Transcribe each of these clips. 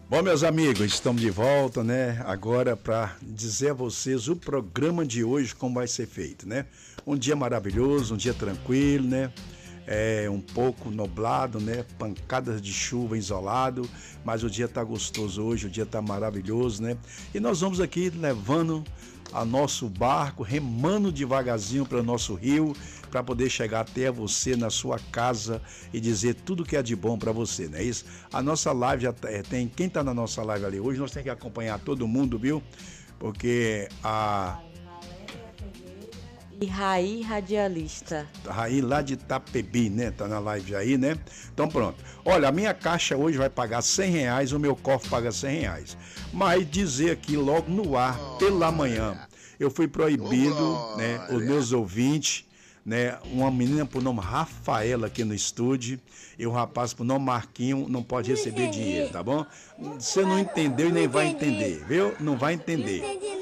Bom, meus amigos, estamos de volta, né? Agora para dizer a vocês o programa de hoje, como vai ser feito, né? Um dia maravilhoso, um dia tranquilo, né? Um pouco nublado, né? Pancadas de chuva isolado, mas o dia tá gostoso hoje, o dia tá maravilhoso, né? E nós vamos aqui levando a nosso barco, remando devagarzinho para o nosso rio, para poder chegar até você na sua casa e dizer tudo que é de bom para você, não é isso? A nossa live já tem, quem está na nossa live ali hoje, nós temos que acompanhar todo mundo, viu? Porque a E Raí Radialista. Raí lá de Itapebi, né? Tá na live aí, né? Então pronto. Olha, a minha caixa hoje vai pagar R$100, o meu cofre paga R$100. Mas dizer aqui logo no ar, pela manhã, eu fui proibido, né? Os meus ouvintes, né? Uma menina por nome Rafaela aqui no estúdio e um rapaz por nome Marquinho não pode receber dinheiro, tá bom? Você não entendeu e nem vai entender, viu? Não vai entender.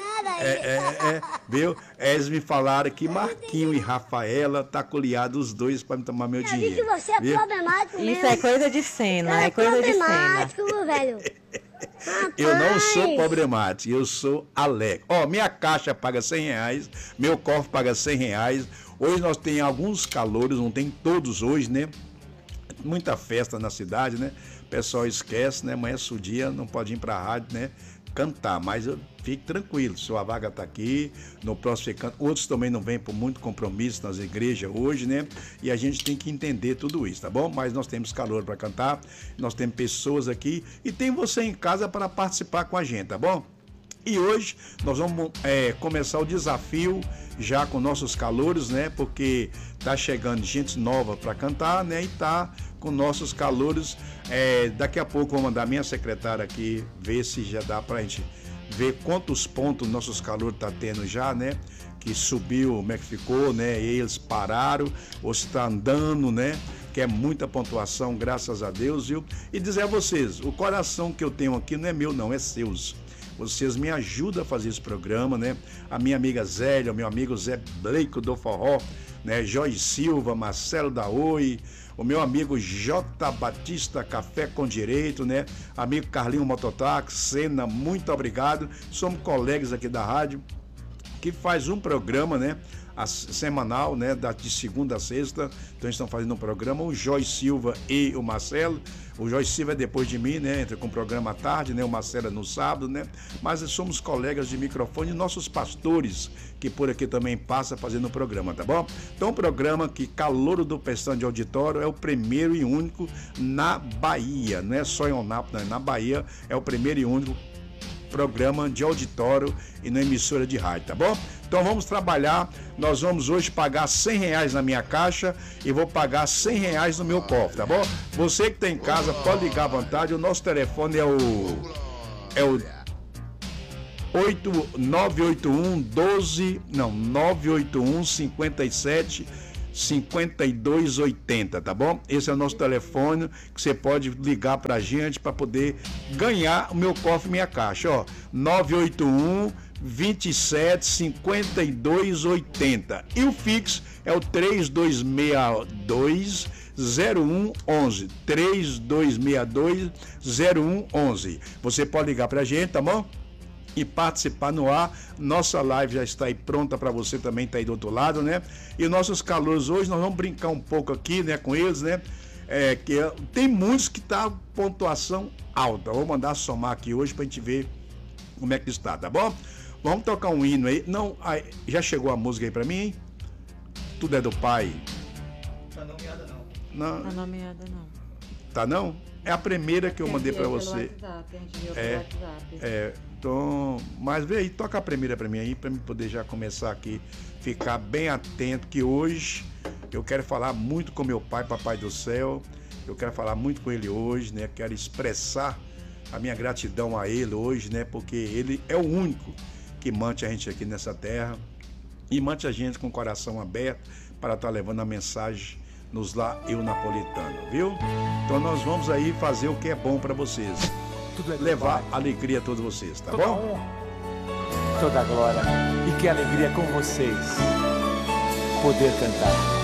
Viu? Eles me falaram que Marquinho e Rafaela tá coliado os dois para me tomar meu dinheiro. Eu vi que você é viu? problemático mesmo. Isso é coisa de cena, é coisa de cena. Problemático, velho. Eu não sou problemático, eu sou alegre. Ó, minha caixa paga R$100, meu cofre paga R$100. Hoje nós temos alguns calouros, não tem todos hoje, né? Muita festa na cidade, né? O pessoal esquece, né? Amanhã é dia, não pode ir pra rádio, né? Cantar, mas fique tranquilo, sua vaga tá aqui, no próximo você canta. Outros também não vêm por muito compromisso nas igrejas hoje, né? E a gente tem que entender tudo isso, tá bom? Mas nós temos calor para cantar, nós temos pessoas aqui e tem você em casa para participar com a gente, tá bom? E hoje nós vamos começar o desafio já com nossos calouros, né? Porque tá chegando gente nova para cantar, né? E tá com nossos calouros. Daqui a pouco eu vou mandar minha secretária aqui ver se já dá pra gente ver quantos pontos nossos calouros tá tendo já, né? Que subiu, como é que ficou, né? E eles pararam, ou se tá andando, né? Que é muita pontuação, graças a Deus, viu? E dizer a vocês, o coração que eu tenho aqui não é meu, não, é seus. Vocês me ajudam a fazer esse programa, né? A minha amiga Zélia, o meu amigo Zé Bleico do Forró, né? Joyce Silva, Marcelo da Oi, o meu amigo J. Batista Café com Direito, né? Amigo Carlinho Mototáxi, Sena, muito obrigado. Somos colegas aqui da rádio, que faz um programa, né? Semanal, né? De segunda a sexta. Então estão fazendo um programa, o Joyce Silva e o Marcelo. O Joyce Silva é depois de mim, né? Entra com o programa à tarde, né? O Marcelo é no sábado, né? Mas somos colegas de microfone e nossos pastores, que por aqui também passa fazendo o programa, tá bom? Então, o programa que Calouro do Pestão de Auditório é o primeiro e único na Bahia. Não é só em Onápolis, não, na Bahia é o primeiro e único programa de auditório e na emissora de rádio, tá bom? Então vamos trabalhar, nós vamos hoje pagar R$100 na minha caixa e vou pagar R$100 no meu cofre, tá bom? Você que tem em casa pode ligar à vontade, o nosso telefone é o 981 57 5280, tá bom? Esse é o nosso telefone que você pode ligar pra gente para poder ganhar o meu cofre e minha caixa, ó. 981 27 52 80. E o fixo é o 3262 0111. 3262 0111. Você pode ligar pra gente, tá bom? E participar no ar. Nossa live já está aí pronta para você também, tá aí do outro lado, né? E nossos calouros hoje, nós vamos brincar um pouco aqui, né, com eles, né? Tem muitos que tá pontuação alta. Vou mandar somar aqui hoje pra gente ver como é que está, tá bom? Vamos tocar um hino aí. Não, já chegou a música aí pra mim, hein? Tudo é do Pai. Tá nomeada não. Não. Tá nomeada não. Tá não? É a primeira que eu mandei pra você. Então, mas vê aí, toca a primeira pra mim aí, pra mim poder já começar aqui, ficar bem atento, que hoje eu quero falar muito com meu pai, papai do céu, eu quero falar muito com ele hoje, né? Quero expressar a minha gratidão a ele hoje, né? Porque ele é o único que mantém a gente aqui nessa terra e mantém a gente com o coração aberto para estar levando a mensagem nos lá eu napolitano, viu? Então nós vamos aí fazer o que é bom para vocês, levar alegria a todos vocês, tá bom? Honra, toda glória e que alegria com vocês poder cantar.